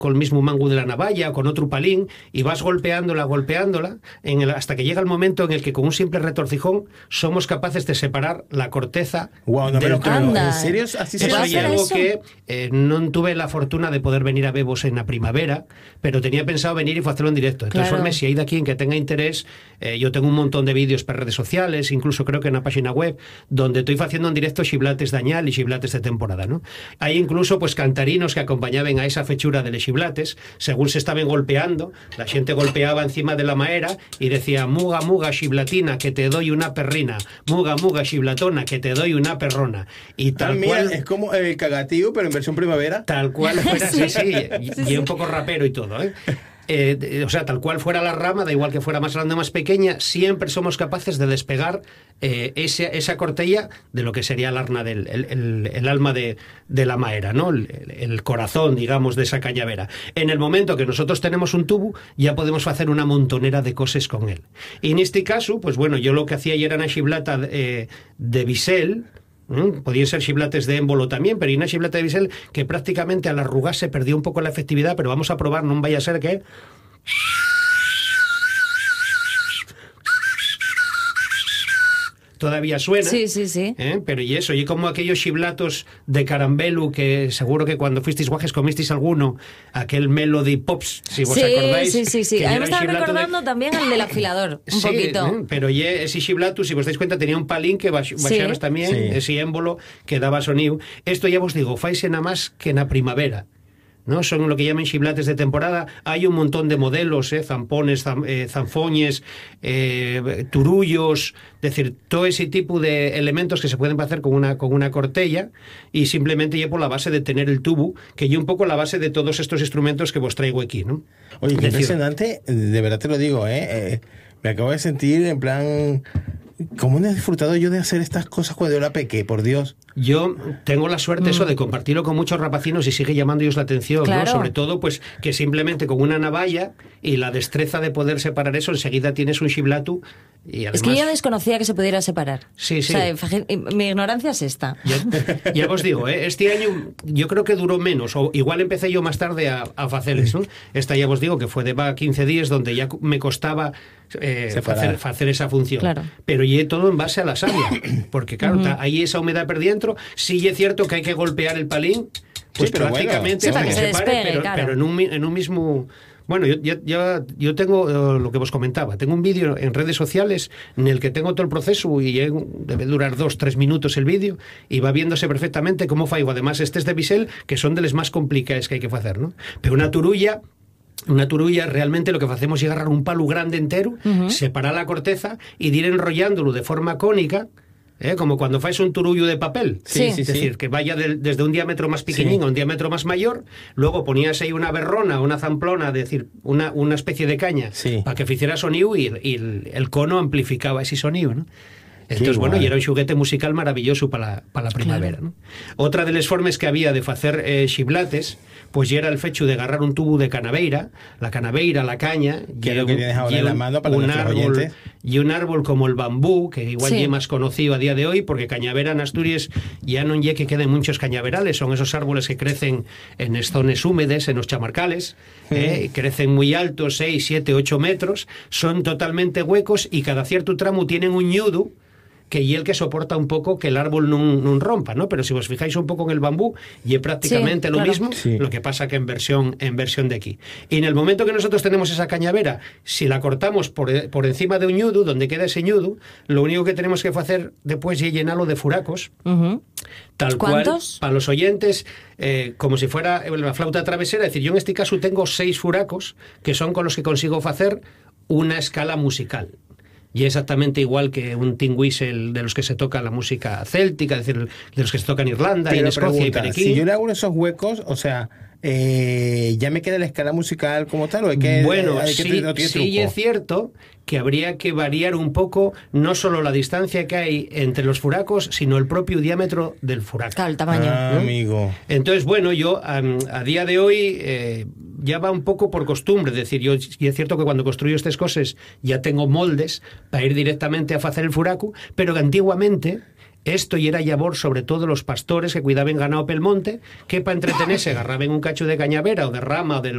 con el mismo mango de la navalla o con otro palín y vas golpeándola hasta que llega el momento en el que con un simple retorcijón somos capaces de separar la corteza del tronco. ¿En serio? ¿Así se Eso hace? es algo que no tuve la fortuna de poder venir a Bebos en la primavera, pero tenía pensado venir y hacerlo en directo. De todas formas, si hay de aquí en que tenga interés, yo tengo un montón de vídeos para redes sociales, incluso creo que en la página web, donde estoy haciendo en directo xiblates de añal y xiblates de temporada, ¿no? Hay incluso pues cantarinos que acompañaban a esa fechura de los xiblates, según se estaban golpeando, la gente golpeaba encima de la maera y decía: muga, muga, xiblatina, que te doy una perrina, muga, muga, xiblatona, que te doy una perrona. Y tal cual... Es como el cagatío, pero en versión primavera. Tal cual fuera, sí, y un poco rapero y todo, ¿eh? O sea, tal cual fuera la rama, da igual que fuera más grande o más pequeña, siempre somos capaces de despegar esa cortella de lo que sería el arna el alma de la maera, ¿no? El corazón, digamos, de esa cañavera. En el momento que nosotros tenemos un tubo, ya podemos hacer una montonera de cosas con él. Y en este caso, pues bueno, yo lo que hacía ya era una xiblata de bisel. Podían ser xiblates de émbolo también, pero hay una xiblata de bisel que prácticamente al arrugarse perdió un poco la efectividad, pero vamos a probar, no vaya a ser que... Todavía suena. Sí. Pero y eso, y como aquellos xiblatos de carambelu que seguro que cuando fuisteis guajes comisteis alguno, aquel Melody Pops, si vos acordáis. Sí. A mí me estaba recordando también el del afilador, un poquito. Pero ese xiblato, si vos dais cuenta, tenía un palín que baixaros también, ese émbolo que daba sonido. Esto ya vos digo, faise nada más que en la primavera, ¿no? Son lo que llaman xiblates de temporada. Hay un montón de modelos, zampones, zanfoñes, turullos, es decir, todo ese tipo de elementos que se pueden hacer con una cortella, y simplemente ya por la base de tener el tubo, que yo un poco la base de todos estos instrumentos que vos traigo aquí, ¿no? Oye, qué impresionante, de verdad te lo digo, me acabo de sentir en plan... ¿Cómo no he disfrutado yo de hacer estas cosas cuando era pequeño, por Dios? Yo tengo la suerte eso de compartirlo con muchos rapacinos y sigue llamando ellos la atención, ¿no? Sobre todo pues que simplemente con una navalla y la destreza de poder separar eso, enseguida tienes un xiblatu. Y además... Es que yo desconocía que se pudiera separar. Sí. O sea, mi ignorancia es esta. Ya os digo, este año yo creo que duró menos, o igual empecé yo más tarde a hacerles, ¿no? Esta ya os digo que fue de 15 días donde ya me costaba hacer esa función. Claro. Pero y todo en base a la savia, porque claro, hay esa humedad por dentro. Sí es cierto que hay que golpear el palín, pues prácticamente para que se despegue, pero en un mismo... Bueno, yo tengo lo que vos comentaba, tengo un vídeo en redes sociales en el que tengo todo el proceso y debe durar 2-3 minutos el vídeo y va viéndose perfectamente cómo faigo. Además, estos de bisel, que son de las más complicadas que hay que hacer, ¿no? Pero una turulla realmente lo que hacemos es agarrar un palo grande entero, separar la corteza y ir enrollándolo de forma cónica, como cuando fais un turullo de papel. Es decir, que vaya desde un diámetro más pequeñín a un diámetro más mayor, luego ponías ahí una berrona, una zamplona, es decir, una especie de caña, para que hiciera sonido y el cono amplificaba ese sonido, ¿no? Entonces, bueno, y era un xuguete musical maravilloso para la primavera, ¿no? Otra de las formas que había de hacer xiblates, pues ya era el fecho de agarrar un tubo de canaveira, la caña, que es lo que tienes ahora en la mano para nuestros oyentes. Y un árbol como el bambú, que igual ya es más conocido a día de hoy, porque cañavera en Asturias ya no es que queden muchos cañaverales, son esos árboles que crecen en las zonas húmedas, en los chamarcales, crecen muy altos, 6, 7, 8 metros, son totalmente huecos y cada cierto tramo tienen un ñudo, que y el que soporta un poco que el árbol no rompa, ¿no? Pero si os fijáis un poco en el bambú, y es prácticamente lo mismo, lo que pasa que en versión de aquí. Y en el momento que nosotros tenemos esa cañavera, si la cortamos por encima de un ñudo, donde queda ese ñudo, lo único que tenemos que hacer después es llenarlo de furacos, tal cual, para los oyentes, como si fuera la flauta travesera. Es decir, yo en este caso tengo 6 furacos, que son con los que consigo hacer una escala musical. Y exactamente igual que un tin whistle de los que se toca la música céltica, es decir, de los que se toca en Irlanda, pero y en Escocia y Perequín. Si yo le hago esos huecos, o sea, ¿ya me queda la escala musical como tal? ¿O hay que, bueno, sí es cierto que habría que variar un poco no solo la distancia que hay entre los furacos, sino el propio diámetro del furaco. Claro, el tamaño. Amigo. Entonces, bueno, yo a día de hoy ya va un poco por costumbre. Es decir, y es cierto que cuando construyo estas cosas ya tengo moldes para ir directamente a hacer el furaco, pero que antiguamente esto y era llavor sobre todo los pastores que cuidaban ganado pel monte, que para entretenerse agarraban un cacho de cañavera o de rama o de